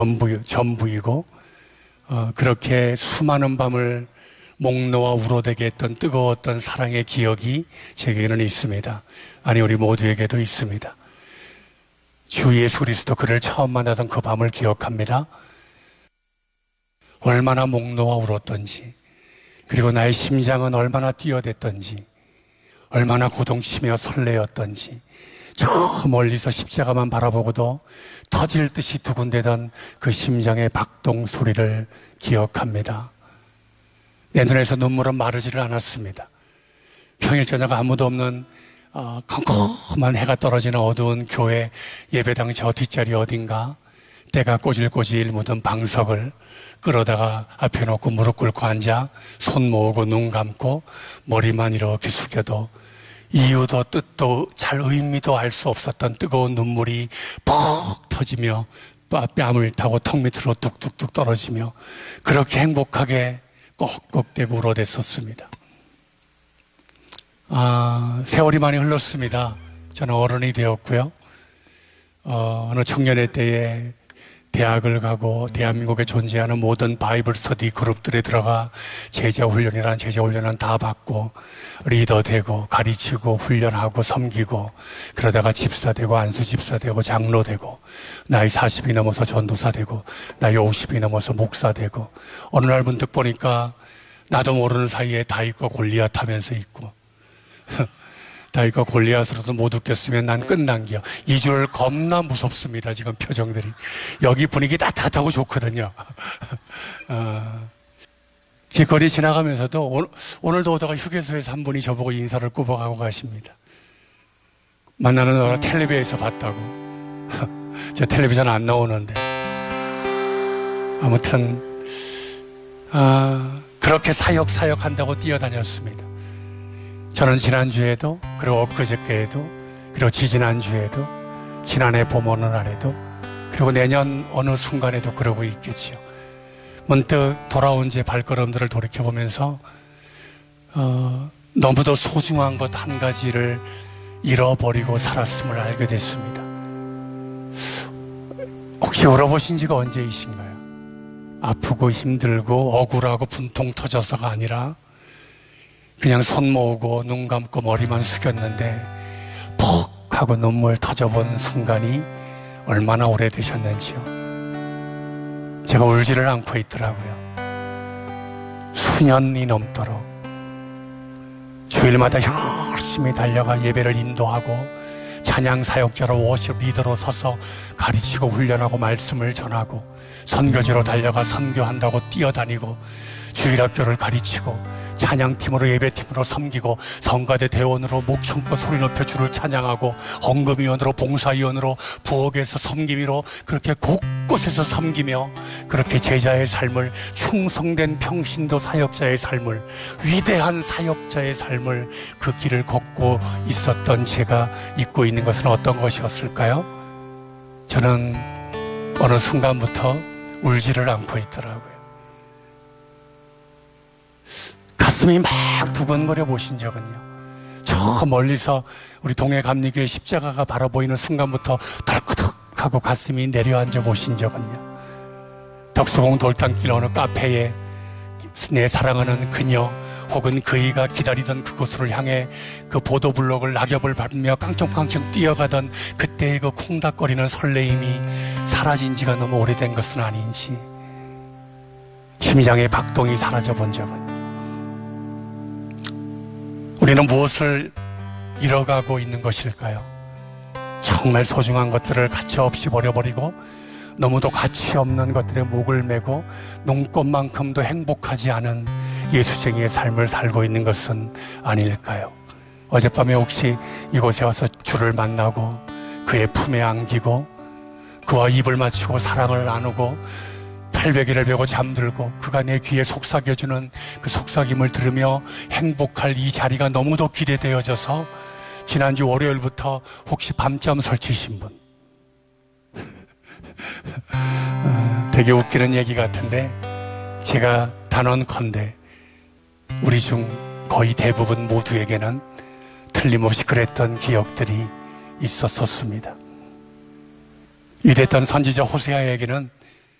전부이고 그렇게 수많은 밤을 목 놓아 울어대게 했던 뜨거웠던 사랑의 기억이 제게는 있습니다. 아니, 우리 모두에게도 있습니다. 주 예수 그리스도 그를 처음 만나던 그 밤을 기억합니다. 얼마나 목 놓아 울었던지, 그리고 나의 심장은 얼마나 뛰어댔던지, 얼마나 고동치며 설레었던지, 저 멀리서 십자가만 바라보고도 터질 듯이 두근대던 그 심장의 박동 소리를 기억합니다. 내 눈에서 눈물은 마르지를 않았습니다. 평일 저녁 아무도 없는 컴컴한 해가 떨어지는 어두운 교회 예배당 저 뒷자리 어딘가 때가 꼬질꼬질 묻은 방석을 끌어다가 앞에 놓고 무릎 꿇고 앉아 손 모으고 눈 감고 머리만 이렇게 숙여도 이유도 뜻도 잘 의미도 알 수 없었던 뜨거운 눈물이 퍽 터지며 뺨을 타고 턱 밑으로 뚝뚝뚝 떨어지며 그렇게 행복하게 꺽꺽대고 울어댔었습니다. 세월이 많이 흘렀습니다. 저는 어른이 되었고요. 어느 청년의 때에 대학을 가고 대한민국에 존재하는 모든 바이블 스터디 그룹들에 들어가 제자훈련이란 제자훈련은 다 받고 리더 되고 가르치고 훈련하고 섬기고 그러다가 집사 되고 안수 집사 되고 장로 되고 나이 40이 넘어서 전도사 되고 나이 50이 넘어서 목사 되고 어느 날 문득 보니까 나도 모르는 사이에 다윗과 골리앗 하면서 있고 다윗과 골리앗으로도 못 웃겼으면 난 끝난겨. 이 줄 겁나 무섭습니다. 지금 표정들이. 여기 분위기 따뜻하고 좋거든요. 길거리 지나가면서도 오늘도 오다가 휴게소에서 한 분이 저보고 인사를 꾸벅하고 가십니다. 만나는 너를 텔레비에서 봤다고. 저 텔레비전 안 나오는데. 아무튼 그렇게 사역 한다고 뛰어다녔습니다. 저는 지난주에도 그리고 엊그저께에도 그리고 지지난주에도 지난해 봄 어느 날에도 그리고 내년 어느 순간에도 그러고 있겠지요. 문득 돌아온 제 발걸음들을 돌이켜보면서 너무도 소중한 것 한 가지를 잃어버리고 살았음을 알게 됐습니다. 혹시 울어보신 지가 언제이신가요? 아프고 힘들고 억울하고 분통 터져서가 아니라 그냥 손 모으고 눈 감고 머리만 숙였는데 퍽 하고 눈물 터져본 순간이 얼마나 오래되셨는지요. 제가 울지를 않고 있더라고요. 수년이 넘도록 주일마다 열심히 달려가 예배를 인도하고 찬양 사역자로 워십 리더로 서서 가르치고 훈련하고 말씀을 전하고 선교지로 달려가 선교한다고 뛰어다니고 주일학교를 가르치고 찬양팀으로 예배팀으로 섬기고 성가대 대원으로 목 춤고 소리 높여 주를 찬양하고 헌금위원으로 봉사위원으로 부엌에서 섬김이로 그렇게 곳곳에서 섬기며 그렇게 제자의 삶을 충성된 평신도 사역자의 삶을 위대한 사역자의 삶을 그 길을 걷고 있었던 제가 잊고 있는 것은 어떤 것이었을까요? 저는 어느 순간부터 울지를 않고 있더라고요. 가슴이 막 두근거려 보신 적은요? 저 멀리서 우리 동해 감리교회 십자가가 바라보이는 순간부터 덜끄덕하고 가슴이 내려앉아 보신 적은요? 덕수궁 돌담길 어느 카페에 내 사랑하는 그녀 혹은 그이가 기다리던 그곳을 향해 그 보도블록을 낙엽을 밟으며 깡총깡총 뛰어가던 그때의 그 콩닥거리는 설레임이 사라진 지가 너무 오래된 것은 아닌지 심장의 박동이 사라져 본 적은 우리는 무엇을 잃어가고 있는 것일까요? 정말 소중한 것들을 가차없이 버려버리고 너무도 가치 없는 것들에 목을 메고 눈꽃만큼도 행복하지 않은 예수쟁이의 삶을 살고 있는 것은 아닐까요? 어젯밤에 혹시 이곳에 와서 주를 만나고 그의 품에 안기고 그와 입을 맞추고 사랑을 나누고 팔베개를 베고 잠들고 그가 내 귀에 속삭여주는 그 속삭임을 들으며 행복할 이 자리가 너무도 기대되어져서 지난주 월요일부터 혹시 밤잠 설치신 분 되게 웃기는 얘기 같은데 제가 단언컨대 우리 중 거의 대부분 모두에게는 틀림없이 그랬던 기억들이 있었었습니다. 위대했던 선지자 호세아에게는